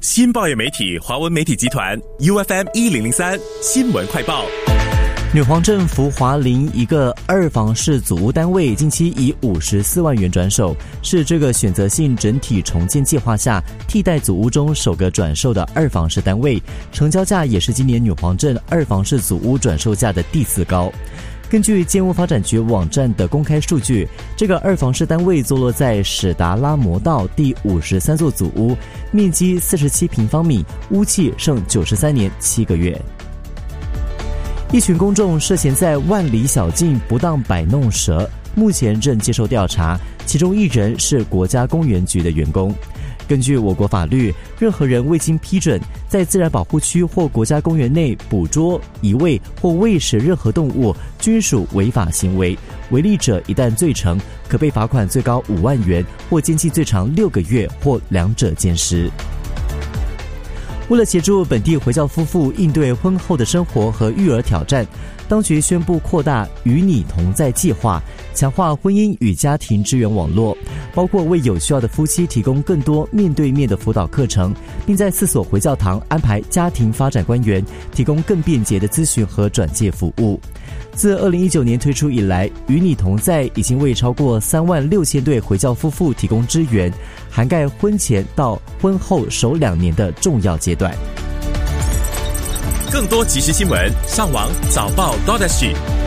新报业媒体华文媒体集团 UFM1003 新闻快报。 女皇镇福华林一个2房式组屋单位近期以54万元转手，是这个选择性整体重建计划下替代组屋中首个转售的2房式单位，成交价也是今年女皇镇2房式组屋转售价的第4高。根据建屋发展局网站的公开数据，这个2房式单位坐落在史达拉摩道第53座组屋，面积47平方米，屋契剩93年7个月。一群公众涉嫌在万里小径不当摆弄蛇，目前正接受调查，其中1人是国家公园局的员工。根据我国法律，任何人未经批准在自然保护区或国家公园内捕捉、移喂或喂食任何动物，均属违法行为。违例者一旦罪成，可被罚款最高5万元，或监禁最长6个月，或2者兼施。为了协助本地回教夫妇应对婚后的生活和育儿挑战，当局宣布扩大与你同在计划，强化婚姻与家庭支援网络，包括为有需要的夫妻提供更多面对面的辅导课程，并在4所回教堂安排家庭发展官员，提供更便捷的咨询和转介服务。自2019年推出以来，与你同在已经为超过36000对回教夫妇提供支援，涵盖婚前到婚后首2年的重要阶段。 更多即时新闻，上网早报 .SG。